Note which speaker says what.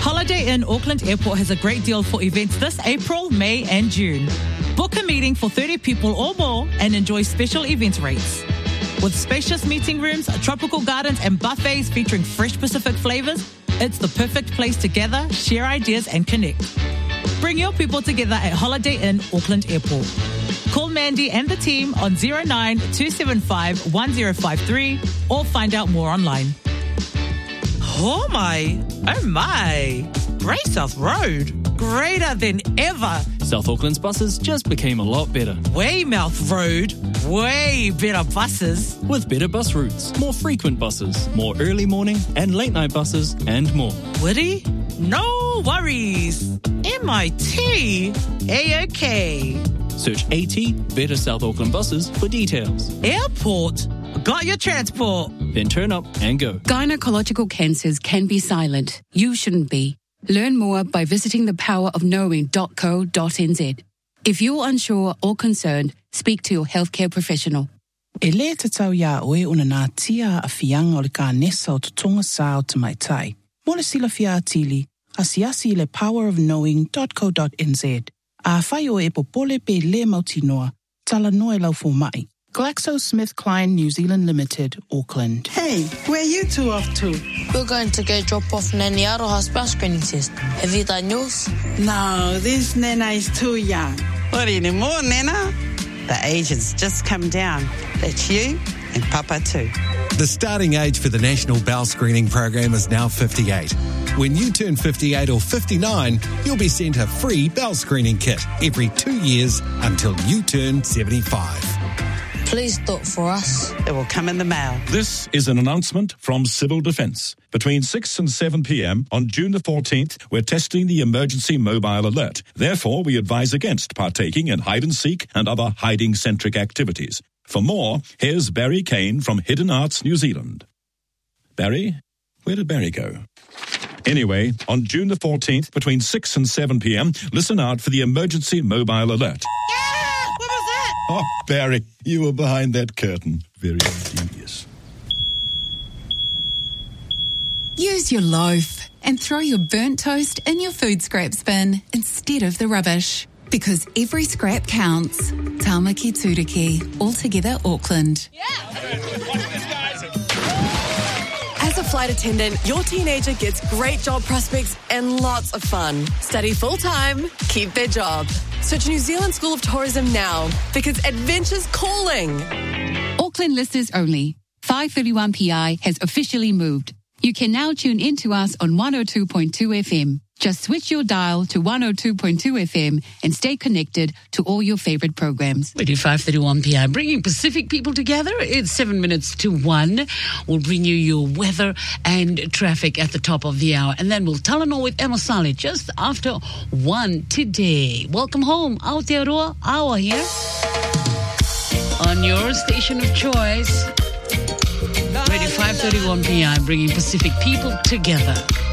Speaker 1: Holiday Inn Auckland Airport has a great deal for events this April, May and June. Book a meeting for 30 people or more and enjoy special event rates. With spacious meeting rooms, tropical gardens and buffets featuring fresh Pacific flavours, it's the perfect place to gather, share ideas and connect. Bring your people together at Holiday Inn Auckland Airport. Call Mandy and the team on 09 275 1053 or find out more online. Oh my. Grey South Road. Greater than ever.
Speaker 2: South Auckland's buses just became a lot better.
Speaker 1: Weymouth Road. Way better buses.
Speaker 2: With better bus routes, more frequent buses, more early morning and late night buses, and more.
Speaker 1: Woody? No worries. MIT. A-OK.
Speaker 2: Search AT, Better South Auckland Buses for details.
Speaker 1: Airport. Got your transport.
Speaker 2: Then turn up and go.
Speaker 3: Gynecological cancers can be silent. You shouldn't be. Learn more by visiting thepowerofknowing.co.nz. If you're unsure or concerned, speak to your healthcare professional.
Speaker 4: E le te tau ia oe una nā tia a whianga o le ka nesa o tutonga sa o te mai tai. Mo le sila fia atili, asiasi le powerofknowing.co.nz. A whai o e popole pe le mautinoa, tala noe lau fo mai. GlaxoSmithKline New Zealand Limited, Auckland.
Speaker 5: Hey, where are you two off to?
Speaker 6: We're going to go drop off Nanny Aroha's bus screening test. Have you done yours?
Speaker 5: No, this Nana is too young.
Speaker 7: What anymore, Nana? The age has just come down. That's you and Papa too.
Speaker 8: The starting age for the National Bowel Screening Program is now 58. When you turn 58 or 59, you'll be sent a free bowel screening kit every 2 years until you turn 75.
Speaker 6: Please do it for us.
Speaker 7: It will come in the mail.
Speaker 9: This is an announcement from Civil Defence. Between 6 and 7 p.m. on June the 14th, we're testing the emergency mobile alert. Therefore, we advise against partaking in hide-and-seek and other hiding-centric activities. For more, here's Barry Kane from Hidden Arts New Zealand. Barry? Where did Barry go? Anyway, on June the 14th, between 6 and 7 p.m, listen out for the emergency mobile alert.
Speaker 1: What was that?
Speaker 9: Oh, Barry, you were behind that curtain. Very ingenious.
Speaker 10: Use your loaf and throw your burnt toast in your food scraps bin instead of the rubbish. Because every scrap counts. Tāmaki Turiki, altogether Auckland.
Speaker 11: As a flight attendant, your teenager gets great job prospects and lots of fun. Study full-time, keep their job. Search New Zealand School of Tourism now, because adventure's calling.
Speaker 3: Auckland listeners only. 531 PI has officially moved. You can now tune in to us on 102.2 FM. Just switch your dial to 102.2 FM and stay connected to all your favorite programs.
Speaker 12: We do 531 PI, bringing Pacific people together. It's 7 minutes to 1. We'll bring you your weather and traffic at the top of the hour. And then we'll Talanoa with Emma Sali just after 1 today. Welcome home. Aotearoa, Awa here. On your station of choice. Radio 531 PI, bringing Pacific people together.